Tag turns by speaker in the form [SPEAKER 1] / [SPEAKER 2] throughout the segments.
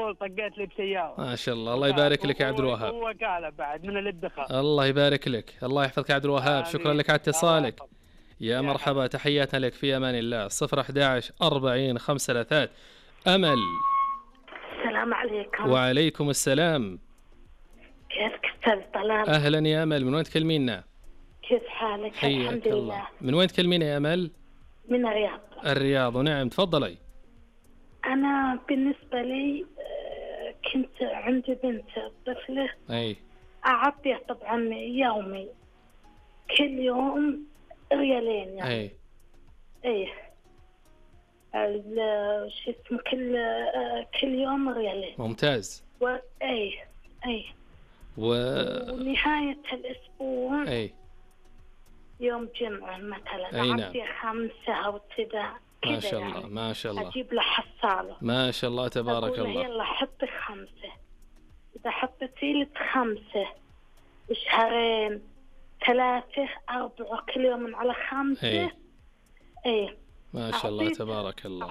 [SPEAKER 1] طول طقيت لي بسيارة.
[SPEAKER 2] ما شاء الله، الله يبارك لك يا عبد الوهاب.
[SPEAKER 1] ووكالة بعد من الادخار.
[SPEAKER 2] الله يبارك لك، الله يحفظك يا عبد الوهاب. شكرا لك على اتصالك. يا مرحبا، تحياتنا لك، في امان الله. 011 40 533. امل.
[SPEAKER 3] السلام عليكم.
[SPEAKER 2] وعليكم السلام.
[SPEAKER 3] كيفك استاذ طلال؟
[SPEAKER 2] اهلا يا امل، من وين تكلمينا؟
[SPEAKER 3] كيف حالك؟ الحمد
[SPEAKER 2] الله.
[SPEAKER 3] لله.
[SPEAKER 2] من وين تكلمينا يا امل؟
[SPEAKER 3] من الرياض.
[SPEAKER 2] الرياض، ونعم، تفضلي.
[SPEAKER 3] انا بالنسبه لي كنت عندي بنت طفله.
[SPEAKER 2] اي.
[SPEAKER 3] اعطيها طبعا يومي، كل يوم ريالين يعني. اي شو اسمه، كل يوم ريالين.
[SPEAKER 2] ممتاز.
[SPEAKER 3] اي ونهايه الاسبوع يوم جمعه مثلا اعطيها 5 أو كذا.
[SPEAKER 2] ما شاء الله يعني. ما شاء الله.
[SPEAKER 3] اجيب له حصاله.
[SPEAKER 2] ما شاء الله تبارك الله.
[SPEAKER 3] يلا حطي 5. اذا حطيتي لي 5 بشهرين 3 4 كل يوم على 5.
[SPEAKER 2] ما شاء الله تبارك الله.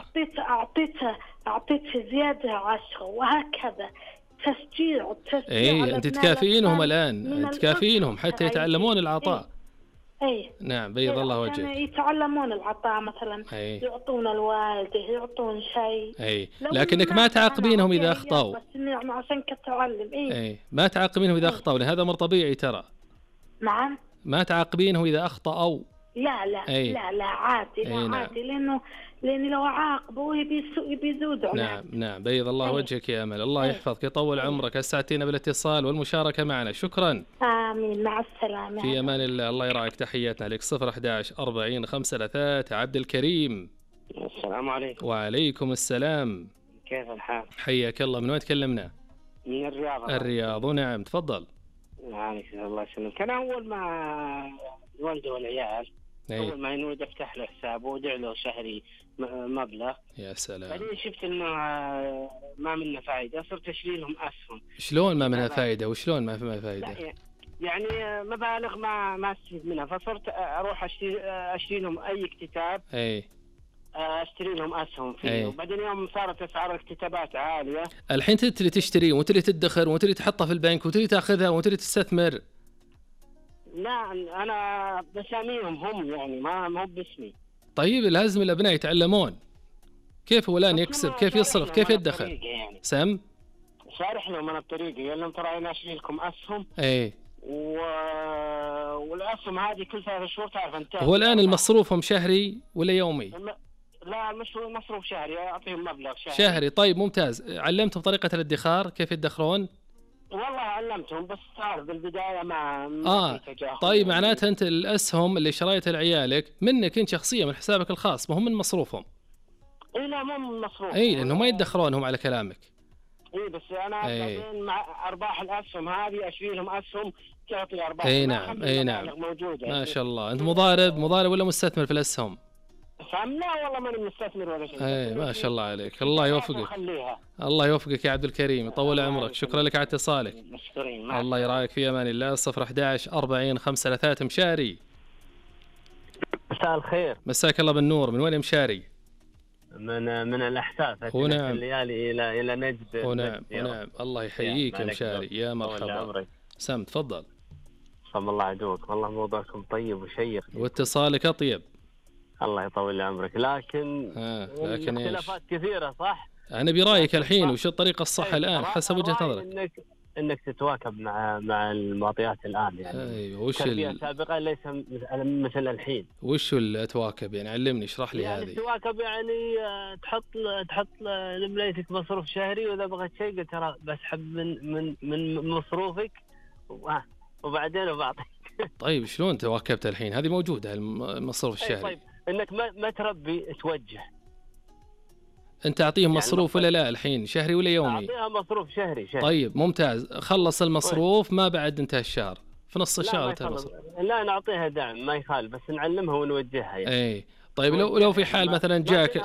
[SPEAKER 3] اعطيته زياده 10 وهكذا. تشجيع.
[SPEAKER 2] انت تكافئينهم الان، تكافئينهم حتى يتعلمون العطاء. نعم، بيض الله وجهك.
[SPEAKER 3] يتعلمون العطاء مثلا. يعطون الوالده، يعطون شيء.
[SPEAKER 2] لكنك ما تعاقبينهم اذا اخطاوا.
[SPEAKER 3] بس يعني عشان كتعلم.
[SPEAKER 2] ما تعاقبينهم اذا اخطاوا، لأن هذا امر طبيعي ترى.
[SPEAKER 3] نعم.
[SPEAKER 2] ما تعاقبينهم اذا اخطاوا.
[SPEAKER 3] لا عادي. عادي لأن لو عاقبوا يبي يزودوا.
[SPEAKER 2] نعم بيض الله وجهك يا أمل. الله يحفظك، يطول عمرك. أسعدتينا بالاتصال والمشاركة معنا. شكرا.
[SPEAKER 3] آمين، مع السلامة.
[SPEAKER 2] في أمان الله. الله يراعيك، تحياتنا لك. 011 40 533. عبد الكريم.
[SPEAKER 4] السلام عليكم.
[SPEAKER 2] وعليكم السلام.
[SPEAKER 4] كيف الحال؟
[SPEAKER 2] حياك الله. من وين تكلمنا؟
[SPEAKER 4] من الرياض.
[SPEAKER 2] الرياض، ونعم، تفضل.
[SPEAKER 4] الله يسلمك. كان أول ما الوالدة والعيال أول ما ينوي أفتح له حساب وأودع له شهري مبلغ.
[SPEAKER 2] يا سلام.
[SPEAKER 4] بعدين شفت إنه ما منه فائدة، صرت أشتري لهم أسهم.
[SPEAKER 2] شلون ما منها فائدة؟ وشلون ما فيها فائدة؟
[SPEAKER 4] يعني مبالغ ما استفيد منها، فصرت أروح أشتري لهم أي كتاب. اشتري لهم اسهم فيه. وبعدين يوم صارت اسعار الكتابات عاليه،
[SPEAKER 2] الحين تبي تشتري وتبي تدخر وتبي تحطها في البنك وتبي تاخذها وتبي تستثمر.
[SPEAKER 4] لا انا بساميهم هم، يعني ما هو باسمي.
[SPEAKER 2] طيب لازم الابناء يتعلمون كيف هو الان يكسب، كيف يصرف، كيف يدخر.
[SPEAKER 4] يعني.
[SPEAKER 2] سم
[SPEAKER 4] شارح لهم انا بطريقه، يقول لهم ترى انا اشتري لكم اسهم. والاسهم هذه كل 3 شهور تعرف انت.
[SPEAKER 2] هو الان المصروفهم شهري ولا يومي؟
[SPEAKER 4] لا مصروف شهري، اعطيهم مبلغ
[SPEAKER 2] شهري. طيب ممتاز. علمتهم طريقه الادخار كيف يدخرون؟
[SPEAKER 4] والله علمتهم، بس صار بالبدايه ما
[SPEAKER 2] طيب معناته انت الاسهم اللي شريتها لعيالك منك انت شخصيا من حسابك الخاص، ما هم من مصروفهم.
[SPEAKER 4] لا مو من مصروف.
[SPEAKER 2] لانهم ما يدخرونهم على كلامك.
[SPEAKER 4] بس انا بعدين مع ارباح الاسهم هذه اشتري لهم اسهم تعطي ارباح.
[SPEAKER 2] نعم
[SPEAKER 4] موجوده.
[SPEAKER 2] ما شاء الله. انت مضارب ولا مستثمر في الاسهم؟
[SPEAKER 4] لا والله ماني مستثمر ولا شيء.
[SPEAKER 2] ما شاء الله عليك. الله يوفقك. الله يوفقك يا عبد الكريم، يطول عمرك. شكرا لك على اتصالك. الله يراعيك، في امان الله. 011 40 533. مشاري.
[SPEAKER 5] مساء الخير.
[SPEAKER 2] مساك الله بالنور. من وين يا مشاري؟
[SPEAKER 5] من الأحساس.
[SPEAKER 2] ونعم.
[SPEAKER 5] الليالي إلى نجد.
[SPEAKER 2] ونعم. الله يحييك يا مشاري. يا مرحبا. سم تفضل.
[SPEAKER 5] صم الله عدوك. والله موضوعكم طيب وشيق
[SPEAKER 2] واتصالك أطيب.
[SPEAKER 5] الله يطول عمرك. لكن اختلافات كثيرة صح؟
[SPEAKER 2] أنا برأيك الحين وش الطريقة الصح الآن حسب وجهة نظرك؟
[SPEAKER 5] انك تتواكب مع المعطيات الان يعني.
[SPEAKER 2] وش
[SPEAKER 5] التربيه السابقه ليس مثل الحين.
[SPEAKER 2] وش التواكب يعني؟ علمني، اشرح لي
[SPEAKER 5] يعني
[SPEAKER 2] هذه.
[SPEAKER 5] التواكب يعني تحط لمليتك مصروف شهري، واذا بغيت شيء قلت ترى بسحب من مصروفك وبعدين بعطيك.
[SPEAKER 2] طيب شلون تواكبت الحين؟ هذه موجوده المصروف الشهري.
[SPEAKER 5] طيب انك ما تربي توجه.
[SPEAKER 2] انت تعطيهم مصروف ولا لا الحين؟ شهري ولا يومي؟
[SPEAKER 5] اعطيها مصروف شهري.
[SPEAKER 2] طيب ممتاز. خلص المصروف ما بعد انتهى الشهر، في نص الشهر انتهى المصروف.
[SPEAKER 5] لا نعطيها دعم ما يخالف، بس نعلمها ونوجهها يعني.
[SPEAKER 2] طيب لو في حال مثلا جاك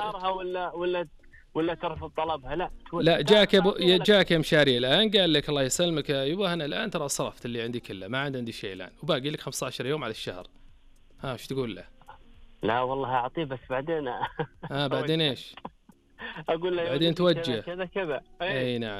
[SPEAKER 5] ولا ترفض طلبها.
[SPEAKER 2] لا جاك يا مشاري الان قال لك الله يسلمك يا يبا انا الان ترى صرفت اللي عندي كله، ما عندي شيء الان، وباقي لك 15 يوم على الشهر. ايش تقول له؟
[SPEAKER 5] لا والله اعطيه بس بعدين
[SPEAKER 2] بعدين ايش؟
[SPEAKER 5] اقول له
[SPEAKER 2] بعدين توجه
[SPEAKER 5] كذا.
[SPEAKER 2] اي نعم.